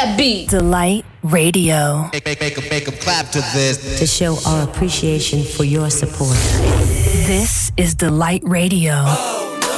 that beat. Delight Radio. Make 'em clap to this. To show our appreciation for your support. This is Delight Radio.